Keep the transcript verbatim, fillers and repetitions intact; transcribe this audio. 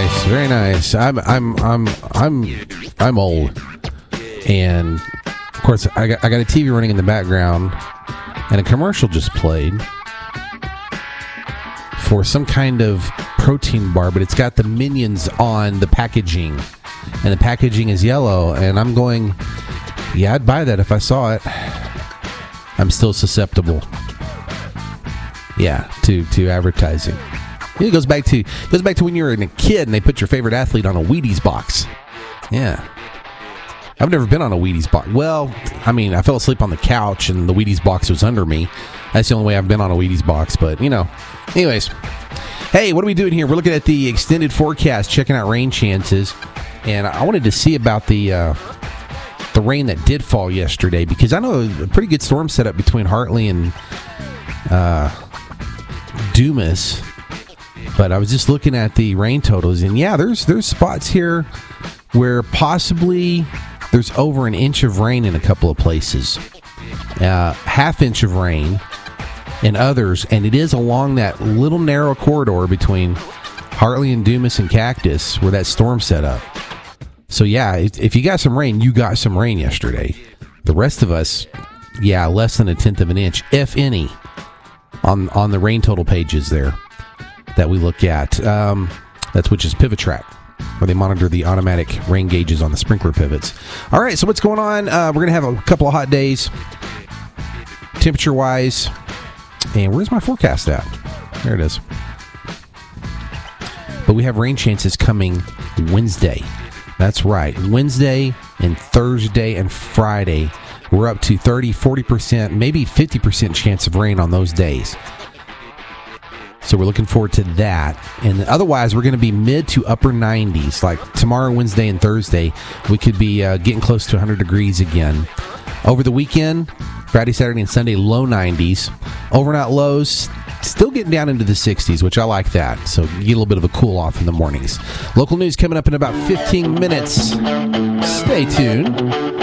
nice, very nice. I'm, I'm, I'm, I'm, I'm old, and of course, I got, I got a T V running in the background, and a commercial just played for some kind of protein bar, but it's got the Minions on the packaging, and the packaging is yellow, and I'm going, yeah, I'd buy that if I saw it. I'm still susceptible. Yeah, to, to advertising. It goes back to goes back to when you were a kid and they put your favorite athlete on a Wheaties box. Yeah. I've never been on a Wheaties box. Well, I mean, I fell asleep on the couch and the Wheaties box was under me. That's the only way I've been on a Wheaties box, but, you know. Anyways. Hey, what are we doing here? We're looking at the extended forecast, checking out rain chances. And I wanted to see about the uh, the rain that did fall yesterday, because I know a pretty good storm setup between Hartley and uh, Dumas. But I was just looking at the rain totals, and yeah, there's there's spots here where possibly there's over an inch of rain in a couple of places. Uh, half inch of rain in others, and it is along that little narrow corridor between Hartley and Dumas and Cactus where that storm set up. So yeah, if, if you got some rain, you got some rain yesterday. The rest of us, yeah, less than a tenth of an inch, if any, on, on the rain total pages there that we look at. Um, that's which is PivotTrack, where they monitor the automatic rain gauges on the sprinkler pivots. All right, so what's going on? Uh, we're going to have a couple of hot days, temperature-wise. And where's my forecast at? There it is. But we have rain chances coming Wednesday. That's right. Wednesday and Thursday and Friday, we're up to thirty, forty percent, maybe fifty percent chance of rain on those days. So we're looking forward to that. And otherwise, we're going to be mid to upper nineties. Like tomorrow, Wednesday, and Thursday, we could be uh, getting close to one hundred degrees again. Over the weekend, Friday, Saturday, and Sunday, low nineties. Overnight lows, still getting down into the sixties, which I like that. So you get a little bit of a cool off in the mornings. Local news coming up in about fifteen minutes. Stay tuned.